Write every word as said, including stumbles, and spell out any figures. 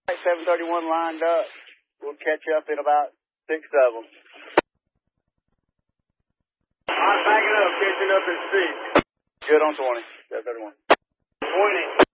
seven thirty-one lined up. We'll catch up in about six of them. I'm backing up, catching up in six. Good on twenty. seven thirty-one. twenty.